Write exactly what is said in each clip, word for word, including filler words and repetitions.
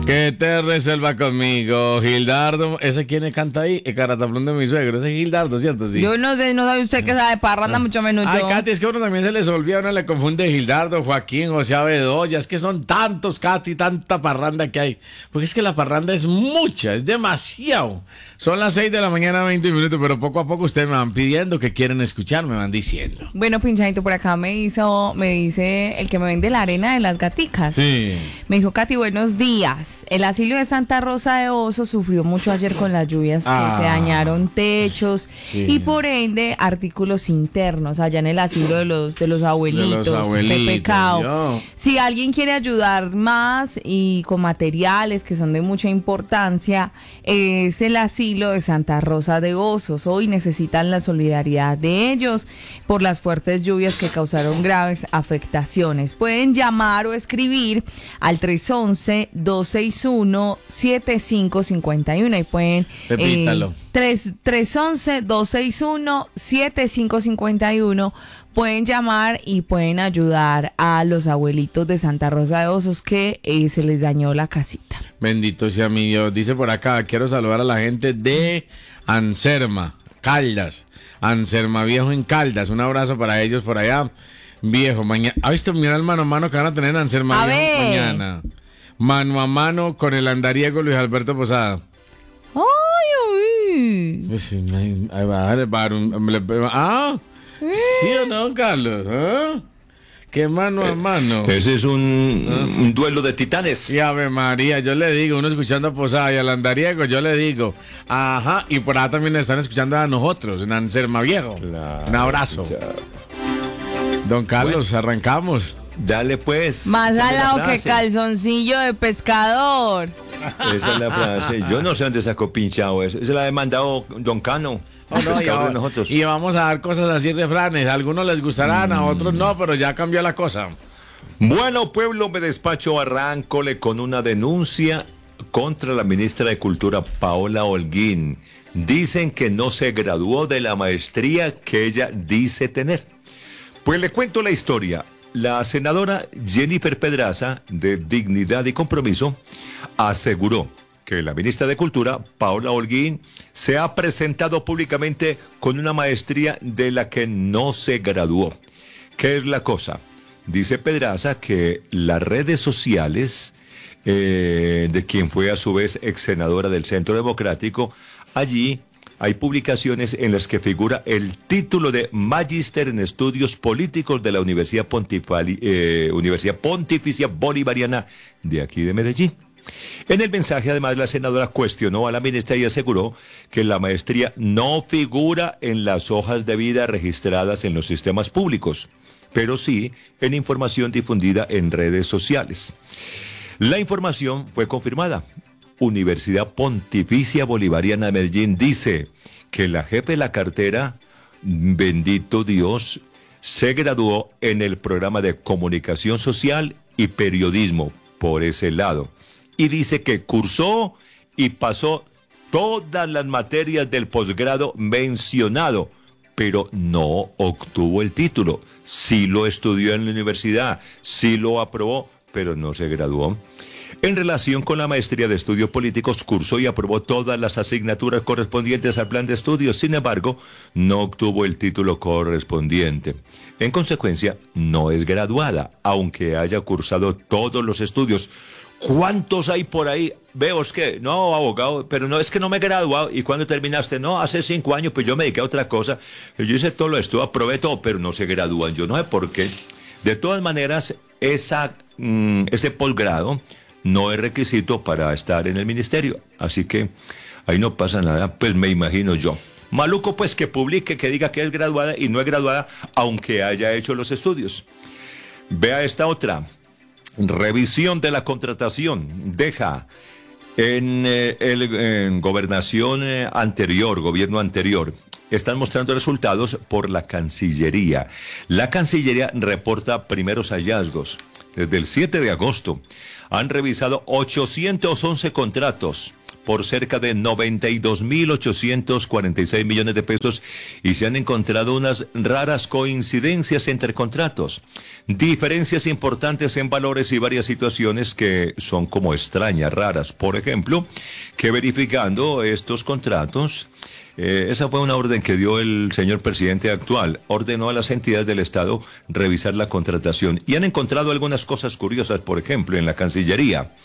Que te resuelva conmigo, Gildardo. ¿Ese quién canta ahí? El carataplón de mi suegro. Ese es Gildardo, ¿cierto? Sí. Yo no sé, no sabe usted que sabe parranda, mucho menos Ay, yo. Katy, es que a uno también se les olvida, uno le confunde Gildardo, Joaquín, José Bedoya. Es que son tantos, Katy, tanta parranda que hay. Porque es que la parranda es mucha, es demasiado. Son las seis de la mañana, veinte minutos, pero poco a poco ustedes me van pidiendo que quieren escuchar, me van diciendo. Bueno, pinchadito, por acá me hizo, me dice el que me vende la arena de las gaticas. Sí. Me dijo, Katy, buenos días. El asilo de Santa Rosa de Osos sufrió mucho ayer con las lluvias, Ah. que se dañaron techos Sí. y por ende artículos internos allá en el asilo de los de los abuelitos. De los abuelitos, Qué pecado. yo. Si alguien quiere ayudar más y con materiales que son de mucha importancia, es el asilo de Santa Rosa de Osos. Hoy necesitan la solidaridad de ellos por las fuertes lluvias que causaron graves afectaciones. Pueden llamar o escribir al tres once, dos seis uno, siete cinco cinco uno y pueden... Repítalo. Eh, tres once, dos seis uno, siete cinco cinco uno. Pueden llamar y pueden ayudar a los abuelitos de Santa Rosa de Osos que eh, se les dañó la casita. Bendito sea mi Dios. Dice por acá, quiero saludar a la gente de Anserma, Caldas. Anserma Viejo en Caldas. Un abrazo para ellos por allá. Viejo, mañana. ¿Ha visto? Mira el mano a mano que van a tener en Anserma A Viejo ver. mañana. Mano a mano con el andariego Luis Alberto Posada. ¡Ay, uy! Pues sí, ahí va, ahí va, un- le- Ah, ¿sí o no, Carlos? ¿Ah? ¿Qué mano a mano? Ese es un, un duelo de titanes. Y Ave María, yo le digo, uno escuchando a Posada y al andariego, yo le digo, ajá, y por ahí también están escuchando a nosotros, en Anserma Viejo. Claro, Un abrazo. o sea, Don Carlos, arrancamos. dale pues. Más esa es la salado que frase. calzoncillo de pescador. Esa es la frase. Yo no sé dónde sacó pinchado eso. Esa la ha mandado Don Cano. Oh, no, y, pescador de a- nosotros. y vamos a dar cosas así, refranes. A algunos les gustarán, a otros no, pero ya cambió la cosa. Bueno, pueblo, me despacho arráncole con una denuncia contra la ministra de Cultura, Paola Holguín. Dicen que no se graduó de la maestría que ella dice tener. Pues le cuento la historia. La senadora Jennifer Pedraza, de Dignidad y Compromiso, aseguró que la ministra de Cultura, Paola Holguín, se ha presentado públicamente con una maestría de la que no se graduó. ¿Qué es la cosa? Dice Pedraza que las redes sociales, eh, de quien fue a su vez ex senadora del Centro Democrático, allí hay publicaciones en las que figura el título de Magíster en Estudios Políticos de la Universidad, Pontifali- eh, Universidad Pontificia Bolivariana de aquí de Medellín. En el mensaje, además, la senadora cuestionó a la ministra y aseguró que la maestría no figura en las hojas de vida registradas en los sistemas públicos, pero sí en información difundida en redes sociales. La información fue confirmada. Universidad Pontificia Bolivariana de Medellín dice que la jefe de la cartera, bendito Dios, se graduó en el programa de Comunicación Social y Periodismo, por ese lado. Y dice que cursó y pasó todas las materias del posgrado mencionado, pero no obtuvo el título. Sí lo estudió en la universidad, sí lo aprobó, pero no se graduó. En relación con la maestría de estudios políticos, cursó y aprobó todas las asignaturas correspondientes al plan de estudios. Sin embargo, no obtuvo el título correspondiente. En consecuencia, no es graduada, aunque haya cursado todos los estudios. ¿Cuántos hay por ahí? Veo, es que, no, abogado, pero no, es que no me he graduado. ¿Y cuándo terminaste? No, hace cinco años, pues yo me dediqué a otra cosa. Yo hice todo lo estudio, aprobé todo, pero no se gradúan. Yo no sé por qué. De todas maneras, esa, mm, ese posgrado no es requisito para estar en el ministerio. Así que ahí no pasa nada, pues me imagino yo. Maluco, pues, que publique, que diga que es graduada y no es graduada, aunque haya hecho los estudios. Vea esta otra. Revisión de la contratación. Deja en, eh, el, en gobernación eh, anterior, gobierno anterior, están mostrando resultados por la Cancillería. La Cancillería reporta primeros hallazgos. Desde el siete de agosto han revisado ochocientos once contratos por cerca de noventa y dos mil ochocientos cuarenta y seis millones de pesos y se han encontrado unas raras coincidencias entre contratos, diferencias importantes en valores y varias situaciones que son como extrañas, raras. Por ejemplo, que verificando estos contratos, Eh, esa fue una orden que dio el señor presidente actual. Ordenó a las entidades del Estado revisar la contratación y han encontrado algunas cosas curiosas. Por ejemplo, en la Cancillería,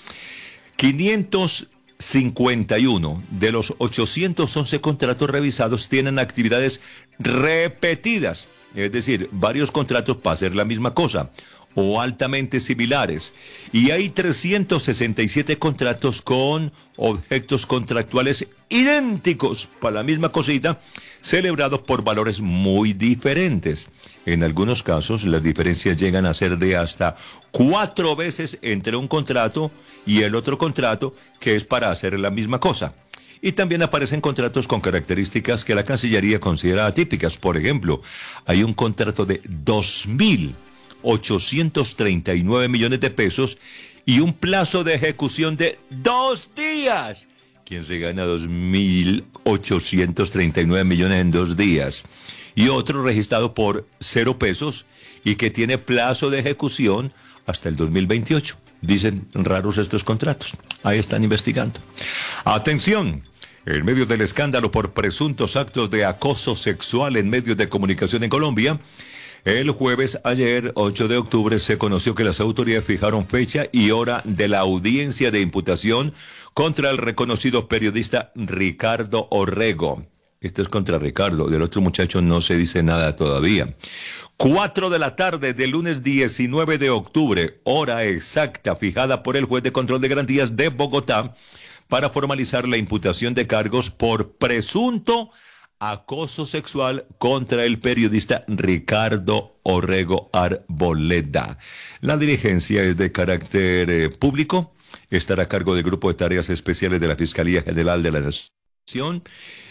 quinientos cincuenta y uno de los ochocientos once contratos revisados tienen actividades repetidas, es decir, varios contratos para hacer la misma cosa o altamente similares, y hay trescientos sesenta y siete contratos con objetos contractuales idénticos para la misma cosita, celebrados por valores muy diferentes. En algunos casos, las diferencias llegan a ser de hasta cuatro veces entre un contrato y el otro contrato, que es para hacer la misma cosa. Y también aparecen contratos con características que la Cancillería considera atípicas. Por ejemplo, hay un contrato de dos mil ochocientos treinta y nueve millones de pesos y un plazo de ejecución de dos días. ¿Quién se gana dos mil ochocientos treinta y nueve millones en dos días? Y otro registrado por cero pesos y que tiene plazo de ejecución hasta el dos mil veintiocho. Dicen raros estos contratos. Ahí están investigando. Atención. En medio del escándalo por presuntos actos de acoso sexual en medios de comunicación en Colombia, el jueves ayer, ocho de octubre, se conoció que las autoridades fijaron fecha y hora de la audiencia de imputación contra el reconocido periodista Ricardo Orrego. Esto es contra Ricardo, del otro muchacho no se dice nada todavía. Cuatro de la tarde del lunes diecinueve de octubre, hora exacta fijada por el juez de control de garantías de Bogotá para formalizar la imputación de cargos por presunto acoso sexual contra el periodista Ricardo Orrego Arboleda. La diligencia es de carácter eh, público, estará a cargo del Grupo de Tareas Especiales de la Fiscalía General de la Nación,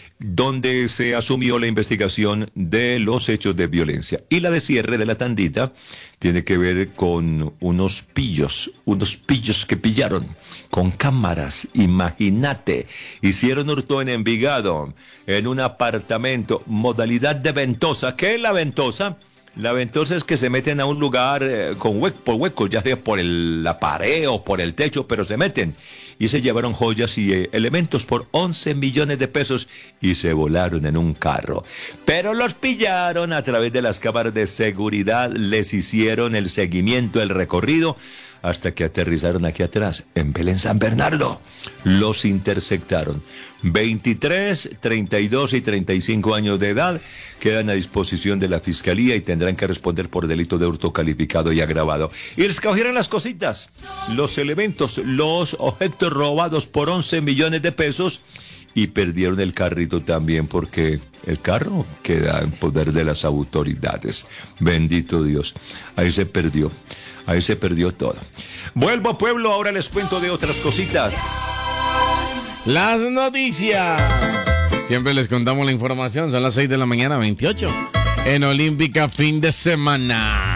donde se asumió la investigación de los hechos de violencia. Y la de cierre de la tandita tiene que ver con unos pillos, unos pillos que pillaron con cámaras, imagínate, hicieron hurto en Envigado, en un apartamento, modalidad de ventosa. ¿Qué es la ventosa? La ventosa es que se meten a un lugar eh, con huecos, por huecos, ya sea por el, la pared o por el techo, pero se meten. Y se llevaron joyas y eh, elementos por once millones de pesos y se volaron en un carro. Pero los pillaron a través de las cámaras de seguridad, les hicieron el seguimiento, el recorrido, hasta que aterrizaron aquí atrás, en Belén San Bernardo. Los interceptaron. veintitrés, treinta y dos y treinta y cinco años de edad quedan a disposición de la Fiscalía y tendrán que responder por delito de hurto calificado y agravado. Y les cogieron las cositas, los elementos, los objetos robados por once millones de pesos y perdieron el carrito también porque el carro queda en poder de las autoridades. Bendito Dios. Ahí se perdió. Ahí se perdió todo. Vuelvo a pueblo, ahora les cuento de otras cositas. Las noticias. Siempre les contamos la información, son las seis de la mañana, veintiocho. En Olímpica, fin de semana.